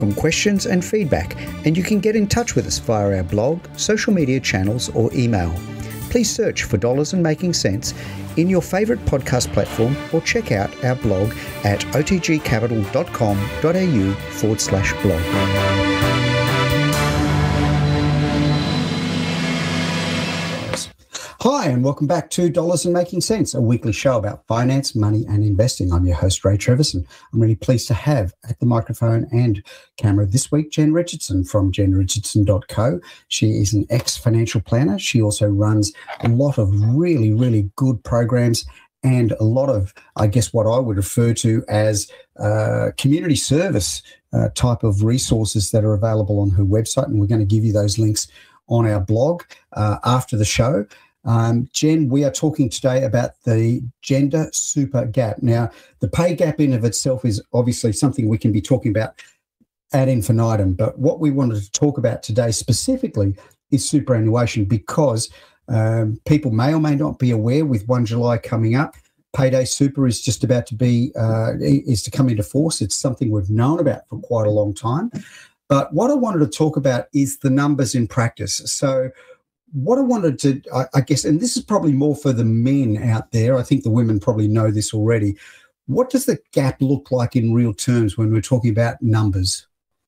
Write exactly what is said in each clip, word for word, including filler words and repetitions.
questions and feedback, and you can get in touch with us via our blog, social media channels, or email. Please search for Dollars and Making Sense in your favourite podcast platform, or check out our blog at otgcapital.com.au forward slash blog. Hi, and welcome back to Dollars and Making Sense, a weekly show about finance, money, and investing. I'm your host, Ray Treverson. I'm really pleased to have at the microphone and camera this week Jen Richardson from jen richardson dot co. She is an ex-financial planner. She also runs a lot of really, really good programs and a lot of, I guess, what I would refer to as uh, community service uh, type of resources that are available on her website. And we're going to give you those links on our blog uh, after the show. Um, Jen, we are talking today about the gender super gap. Now, the pay gap in of itself is obviously something we can be talking about ad infinitum, but what we wanted to talk about today specifically is superannuation, because um, people may or may not be aware, with first of July coming up, payday super is just about to be, uh, is to come into force. It's something we've known about for quite a long time. But what I wanted to talk about is the numbers in practice. So what I wanted to, I, I guess, and this is probably more for the men out there, I think the women probably know this already. What does the gap look like in real terms when we're talking about numbers?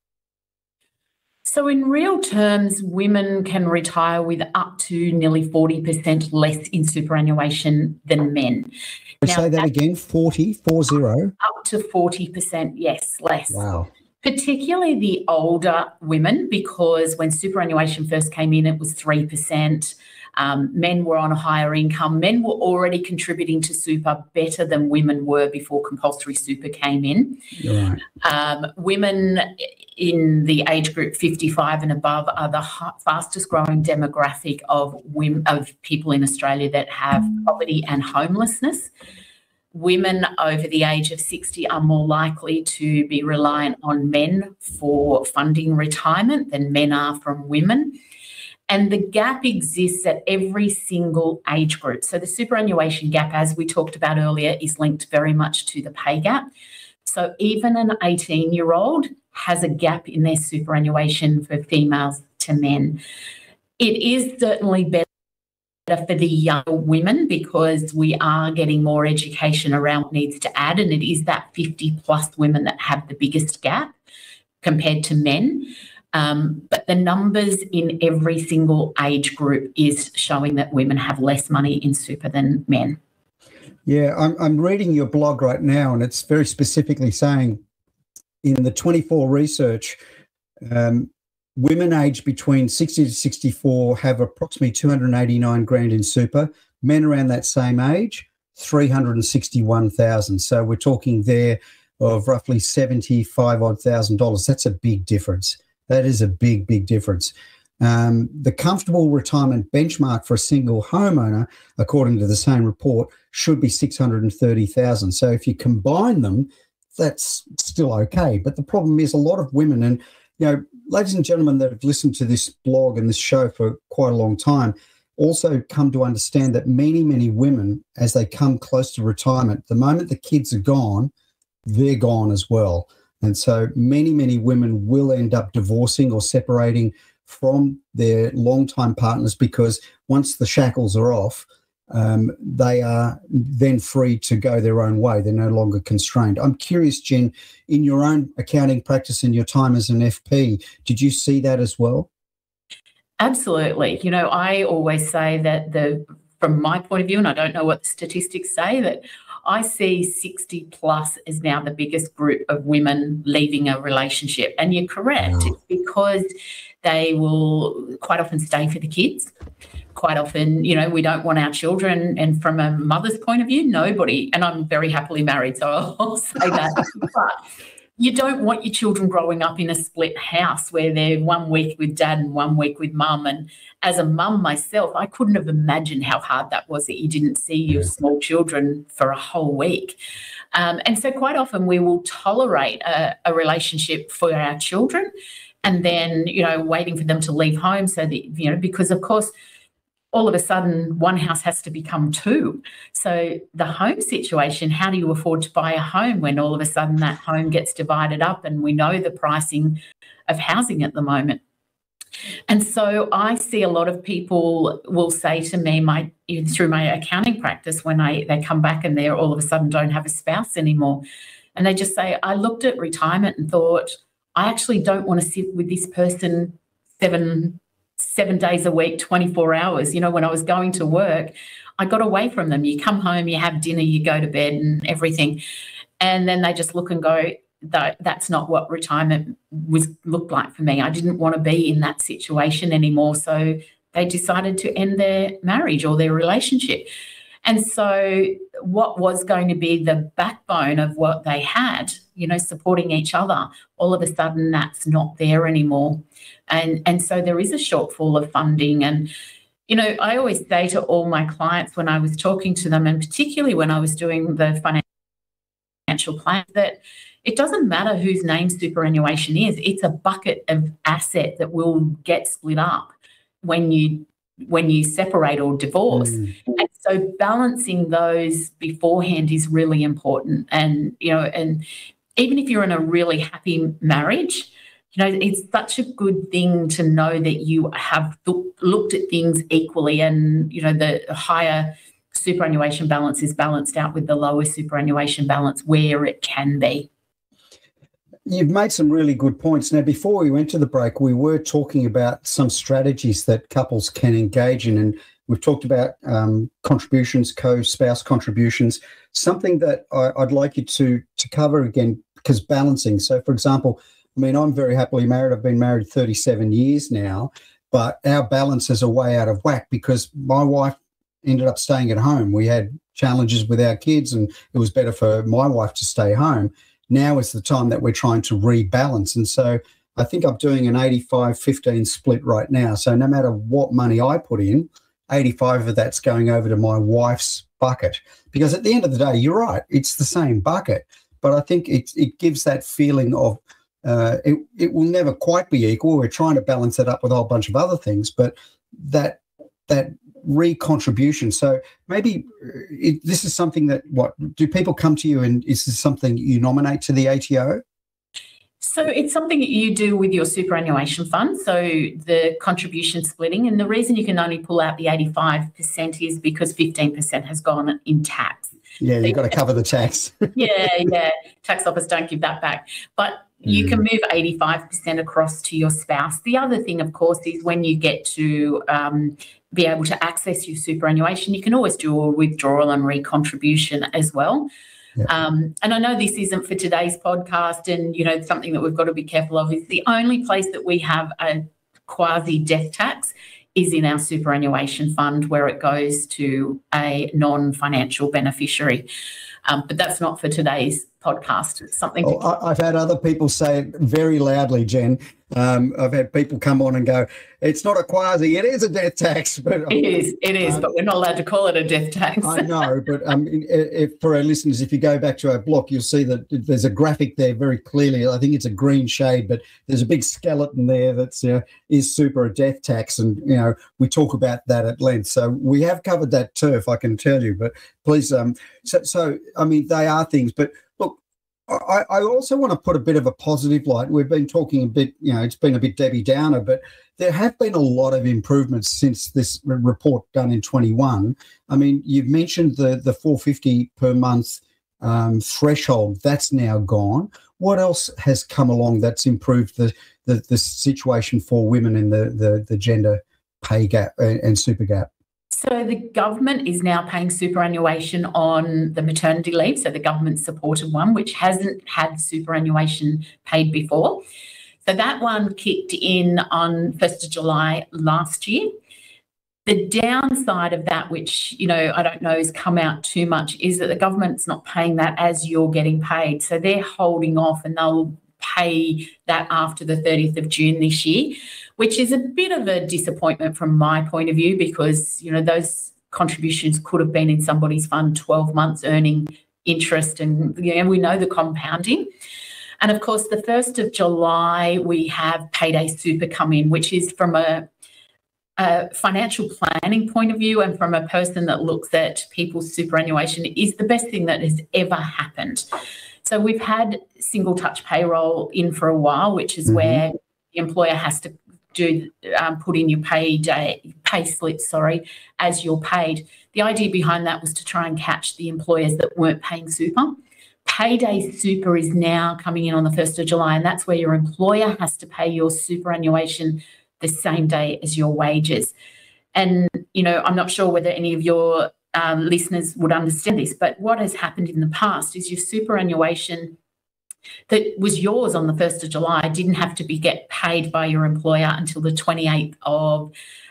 So in real terms, women can retire with up to nearly forty percent less in superannuation than men. Now, say that again, forty, four zero? Up to forty percent, yes, less. Wow. Particularly the older women, because when superannuation first came in, it was three percent. Um, men were on a higher income. Men were already contributing to super better than women were before compulsory super came in. Right. Um, women in the age group fifty-five and above are the fastest growing demographic of women, of people in Australia that have poverty and homelessness. Women over the age of sixty are more likely to be reliant on men for funding retirement than men are from women. And the gap exists at every single age group. So the superannuation gap, as we talked about earlier, is linked very much to the pay gap. So even an eighteen-year-old has a gap in their superannuation for females to men. It is certainly better for the young women, because we are getting more education around what needs to add, and it is that fifty plus women that have the biggest gap compared to men. Um, but the numbers in every single age group is showing that women have less money in super than men. Yeah, I'm, I'm reading your blog right now, and it's very specifically saying in the twenty-four research, um, women aged between sixty to sixty-four have approximately two hundred eighty-nine grand in super. Men around that same age, three hundred sixty-one thousand. So we're talking there of roughly seventy-five odd thousand dollars. That's a big difference. That is a big, big difference. Um, the comfortable retirement benchmark for a single homeowner, according to the same report, should be six hundred thirty thousand. So if you combine them, that's still okay. But the problem is a lot of women, and you know, ladies and gentlemen that have listened to this blog and this show for quite a long time, also come to understand that many, many women, as they come close to retirement, the moment the kids are gone, they're gone as well. And so many, many women will end up divorcing or separating from their longtime partners, because once the shackles are off, um, they are then free to go their own way. They're no longer constrained. I'm curious, Jen, in your own accounting practice and your time as an F P, did you see that as well? Absolutely. You know, I always say that the, from my point of view, and I don't know what the statistics say, that I see sixty plus as now the biggest group of women leaving a relationship. And you're correct. Wow. It's because they will quite often stay for the kids. Quite often, you know, we don't want our children, and from a mother's point of view, nobody, and I'm very happily married, so I'll, I'll say that, but you don't want your children growing up in a split house where they're one week with dad and one week with mum. And as a mum myself, I couldn't have imagined how hard that was, that you didn't see your small children for a whole week. Um, and so quite often we will tolerate a, a relationship for our children, and then, you know, waiting for them to leave home so that, you know, because of course all of a sudden one house has to become two. So the home situation, how do you afford to buy a home when all of a sudden that home gets divided up, and we know the pricing of housing at the moment? And so I see a lot of people will say to me, my through my accounting practice, when I they come back and they're all of a sudden don't have a spouse anymore, and they just say, I looked at retirement and thought, I actually don't want to sit with this person seven seven days a week, twenty-four hours. You know, when I was going to work, I got away from them. You come home, you have dinner, you go to bed and everything. And then they just look and go, that that's not what retirement was looked like for me. I didn't want to be in that situation anymore. So they decided to end their marriage or their relationship. And so what was going to be the backbone of what they had, you know, supporting each other, all of a sudden that's not there anymore. And, and so there is a shortfall of funding. And, you know, I always say to all my clients when I was talking to them, and particularly when I was doing the financial plan, that it doesn't matter whose name superannuation is. It's a bucket of asset that will get split up when you when you separate or divorce. Mm. And so balancing those beforehand is really important. And, you know, and even if you're in a really happy marriage, you know, it's such a good thing to know that you have th- looked at things equally, and, you know, the higher superannuation balance is balanced out with the lower superannuation balance where it can be. You've made some really good points. Now, before we went to the break, we were talking about some strategies that couples can engage in, and we've talked about um, contributions, co-spouse contributions, something that I, I'd like you to, to cover again, because balancing. So, for example, I mean, I'm very happily married. I've been married thirty-seven years now, but our balances are way out of whack because my wife ended up staying at home. We had challenges with our kids, and it was better for my wife to stay home. Now is the time that we're trying to rebalance. And so I think I'm doing an eighty-five fifteen split right now. So no matter what money I put in, eighty-five of that's going over to my wife's bucket. Because at the end of the day, you're right, it's the same bucket. But I think it, it gives that feeling of uh, it, it will never quite be equal. We're trying to balance it up with a whole bunch of other things. But that that re-contribution. So maybe it, this is something that, what, do people come to you and is this something you nominate to the A T O? So it's something that you do with your superannuation fund, so the contribution splitting. And the reason you can only pull out the eighty-five percent is because fifteen percent has gone in tax. Yeah, so you've got to cover the tax. yeah, yeah. Tax office don't give that back. But you mm. can move eighty-five percent across to your spouse. The other thing, of course, is when you get to um, be able to access your superannuation, you can always do a withdrawal and recontribution as well. Yeah. Um, and I know this isn't for today's podcast, and, you know, something that we've got to be careful of is the only place that we have a quasi-death tax is in our superannuation fund, where it goes to a non-financial beneficiary. Um, but that's not for today's podcast. It's something. Oh, to- I've had other people say it very loudly, Jen. Um, I've had people come on and go, it's not a quasi, it is a death tax. But It is, it is, um, but we're not allowed to call it a death tax. I know, but um, if, for our listeners, if you go back to our block, you'll see that there's a graphic there very clearly. I think it's a green shade, but there's a big skeleton there that's, you know, is super a death tax. And, you know, we talk about that at length. So we have covered that turf, I can tell you. But please, um, so, so I mean, they are things, but look, I, I also want to put a bit of a positive light. We've been talking a bit, you know, it's been a bit Debbie Downer, but there have been a lot of improvements since this report done in twenty-one. I mean, you've mentioned the, the four hundred fifty per month um, threshold. That's now gone. What else has come along that's improved the, the, the situation for women in the, the, the gender pay gap and, and super gap? So the government is now paying superannuation on the maternity leave, so the government-supported one, which hasn't had superannuation paid before. So that one kicked in on first of July last year. The downside of that, which, you know, I don't know has come out too much, is that the government's not paying that as you're getting paid. So they're holding off, and they'll pay that after the thirtieth of June this year, which is a bit of a disappointment from my point of view, because, you know, those contributions could have been in somebody's fund twelve months earning interest, and, you know, we know the compounding. And, of course, the first of July we have Payday Super come in, which is from a, a financial planning point of view and from a person that looks at people's superannuation, is the best thing that has ever happened. So we've had single touch payroll in for a while, which is mm-hmm. where the employer has to do um, put in your pay day, pay slip, sorry, as you're paid. The idea behind that was to try and catch the employers that weren't paying super. Payday super is now coming in on the first of July, and that's where your employer has to pay your superannuation the same day as your wages. And, you know, I'm not sure whether any of your um, listeners would understand this, but what has happened in the past is your superannuation that was yours on the first of July didn't have to be get paid by your employer until the twenty-eighth of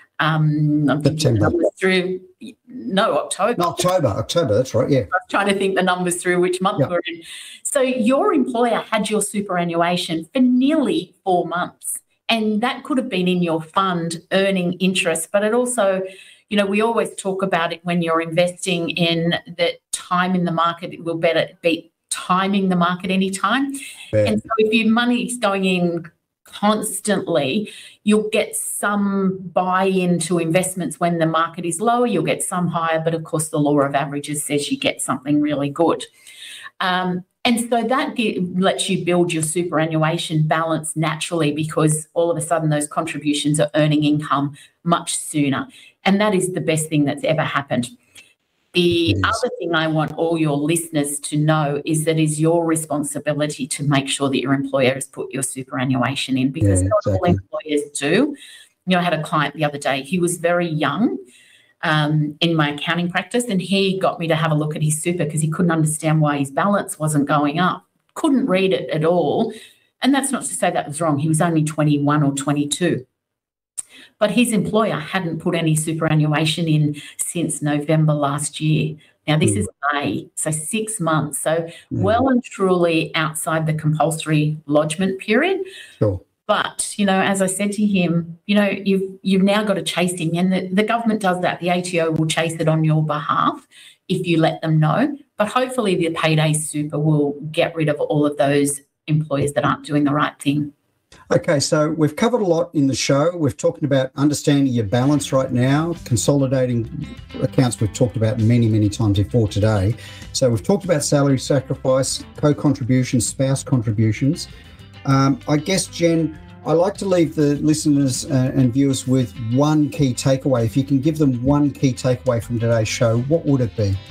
um, September. Through no October. No, October, October. That's right. Yeah. I was trying to think the numbers through which month yep. we're in. So your employer had your superannuation for nearly four months, and that could have been in your fund earning interest. But it also, you know, we always talk about it when you're investing in that time in the market. It will better beat timing the market anytime. Yeah. And so if your money is going in constantly, you'll get some buy-in to investments when the market is lower, you'll get some higher, but of course the law of averages says you get something really good. Um, and so that get, lets you build your superannuation balance naturally, because all of a sudden those contributions are earning income much sooner. And that is the best thing that's ever happened. The yes. other thing I want all your listeners to know is that it's your responsibility to make sure that your employer has put your superannuation in, because yeah, not exactly. all employers do. You know, I had a client the other day. He was very young um, in my accounting practice, and he got me to have a look at his super because he couldn't understand why his balance wasn't going up. Couldn't read it at all. And that's not to say that was wrong. He was only twenty-one or twenty-two. But his employer hadn't put any superannuation in since November last year. Now, this mm. is May, so six months. So mm. well and truly outside the compulsory lodgement period. Sure. But, you know, as I said to him, you know, you've, you've now got to chase him. And the, the government does that. The A T O will chase it on your behalf if you let them know. But hopefully the payday super will get rid of all of those employers that aren't doing the right thing. Okay, so we've covered a lot in the show. We've talked about understanding your balance right now, consolidating accounts we've talked about many, many times before today. So we've talked about salary sacrifice, co-contributions, spouse contributions. Um, I guess, Jen, I like to leave the listeners uh, and viewers with one key takeaway. If you can give them one key takeaway from today's show, what would it be?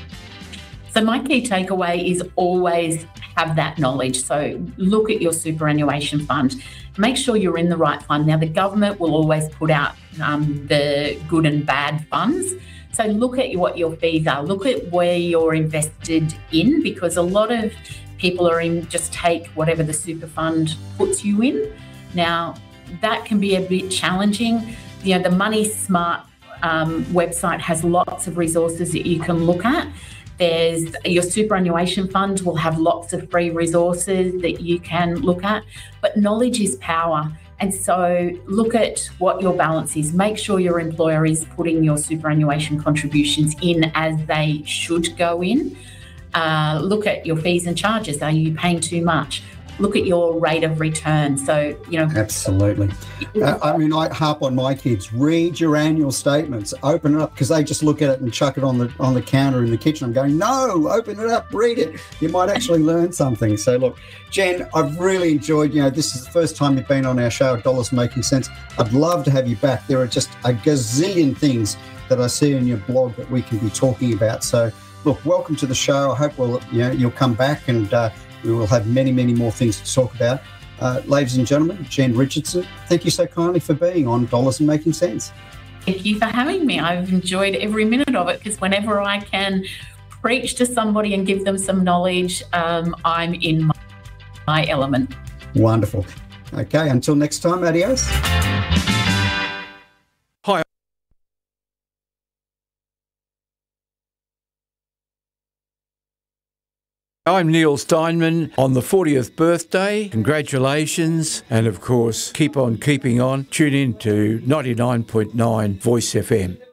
So my key takeaway is always have that knowledge. So look at your superannuation fund. Make sure you're in the right fund. Now, the government will always put out um, the good and bad funds. So look at what your fees are. Look at where you're invested in, because a lot of people are in just take whatever the super fund puts you in. Now, that can be a bit challenging. You know, the Money Smart um, website has lots of resources that you can look at. There's your superannuation fund will have lots of free resources that you can look at, but knowledge is power. And so look at what your balance is. Make sure your employer is putting your superannuation contributions in as they should go in. Uh, look at your fees and charges. Are you paying too much? Look at your rate of return. So, you know. Absolutely. Uh, I mean, I harp on my kids, read your annual statements, open it up, because they just look at it and chuck it on the on the counter in the kitchen. I'm going, no, open it up, read it. You might actually learn something. So look, Jen, I've really enjoyed, you know, this is the first time you've been on our show, Dollars Making Sense. I'd love to have you back. There are just a gazillion things that I see in your blog that we can be talking about. So look, welcome to the show. I hope we'll, you know, you'll come back and uh, we will have many, many more things to talk about. Uh, ladies and gentlemen, Jen Richardson, thank you so kindly for being on Dollars and Making Sense. Thank you for having me. I've enjoyed every minute of it, because whenever I can preach to somebody and give them some knowledge, um, I'm in my, my element. Wonderful. Okay, until next time, adios. Hi. I'm Neil Steinman on the fortieth birthday. Congratulations. And of course, keep on keeping on. Tune in to ninety-nine point nine Voice F M.